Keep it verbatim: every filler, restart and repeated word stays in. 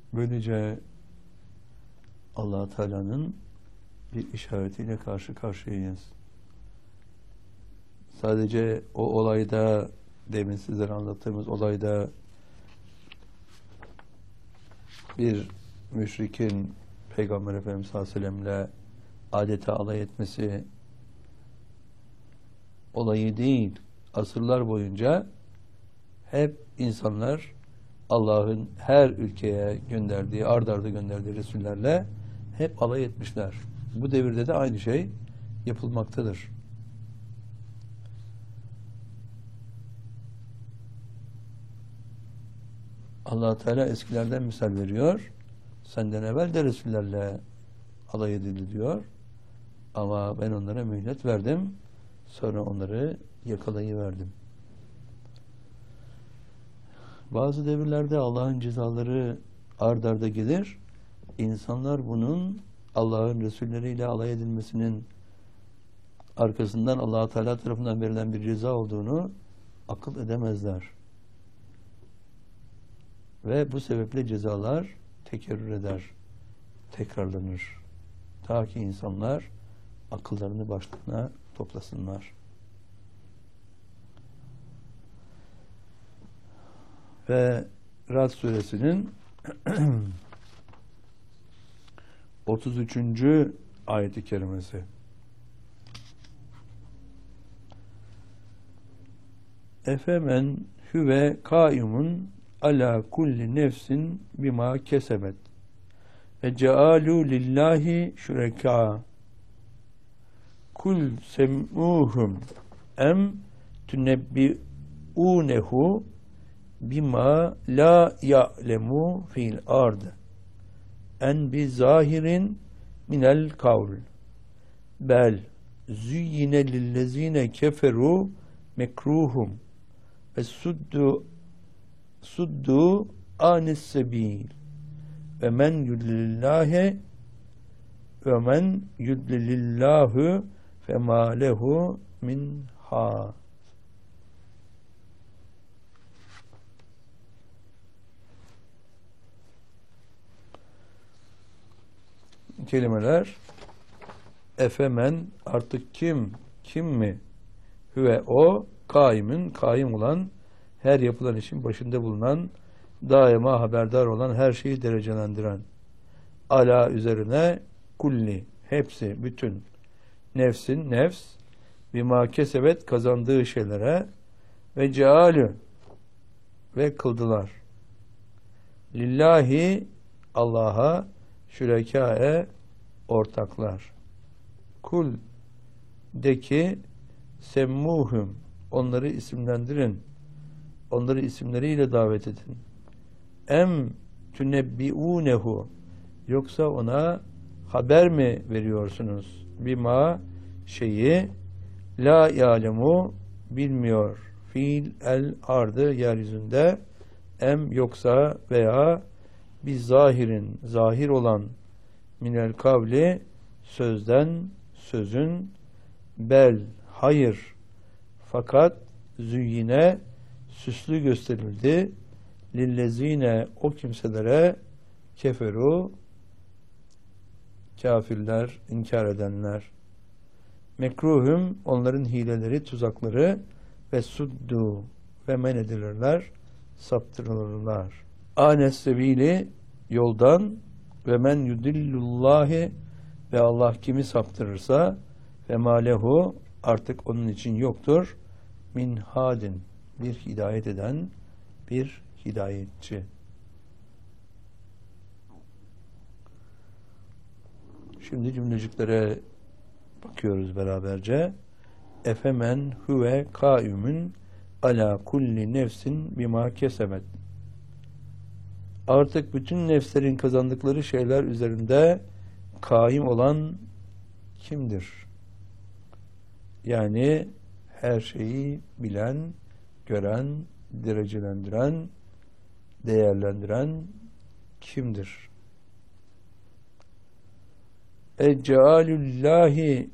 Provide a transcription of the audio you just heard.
Böylece Allah Teala'nın bir işaretiyle karşı karşıyayız. Sadece o olayda, demin sizlere anlattığımız olayda bir müşrikin Peygamber Efendimiz sallallahu aleyhi ve sellem'le adeta alay etmesi olayı değil. Asırlar boyunca hep insanlar Allah'ın her ülkeye gönderdiği, ard arda gönderdiği Resullerle hep alay etmişler. Bu devirde de aynı şey yapılmaktadır. Allah Teala eskilerden misal veriyor. Senden evvel de Resullerle alay edildi diyor. Ama ben onlara mühlet verdim. Sonra onları yakalayıverdim. Bazı devirlerde Allah'ın cezaları ard arda gelir. İnsanlar bunun Allah'ın Resulleriyle alay edilmesinin arkasından Allah Teala tarafından verilen bir ceza olduğunu akıl edemezler. Ve bu sebeple cezalar tekerrür eder, tekrarlanır. Ta ki insanlar akıllarını başlarına toplasınlar. Ve Ra'd suresinin otuz üçüncü ayet-i kerimesi. Efemen hüve kaimun ala kulli nefsin bima kesebet ve cealu lillahi şureka kul sem'uhum em tunebbi'unehu bima la ya'lemu fil ard en bi zahirin minel kavl bel züyyine lillezine keferu mekruhum ve suddu suddu anis sebil ve men yudlillâhe ve men yudlillâhu femâ lehu min hâd. Kelimeler efemen artık kim, kim mi? Hüve o, kaimin, kaim olan, her yapılan işin başında bulunan, daima haberdar olan, her şeyi derecelendiren. Ala üzerine kulli, hepsi, bütün. Nefsin, nefs, bima kesebet kazandığı şeylere ve cealü ve kıldılar. Lillahi, Allah'a, şürekâe, ortaklar. Kul, de ki, semmuhum, onları isimlendirin. Onları isimleriyle davet edin. Em tünebbi'ûnehu, yoksa ona haber mi veriyorsunuz? Bima, şeyi, la ya'lemu, bilmiyor. Fiil el ardı, yeryüzünde. Em, yoksa veya bir zahirin, zahir olan minel kavli, sözden, sözün, bel, hayır, fakat züyyine, süslü gösterildi, lillezine, o kimselere, keferu, kafirler, inkar edenler, mekruhum, onların hileleri, tuzakları ve suddu, ve men edilirler, saptırılırlar. Anes sebili, yoldan, ve men yudillullahi, ve Allah kimi saptırırsa ve malehu, artık onun için yoktur min hadin, bir hidayet eden, bir hidayetçi. Şimdi cümleciklere bakıyoruz beraberce. Efemen huve kaimun ala kulli nefsin bima kesebet. Artık bütün nefslerin kazandıkları şeyler üzerinde kaim olan kimdir? Yani her şeyi bilen, gören, derecelendiren, değerlendiren kimdir? Ec'alüllahi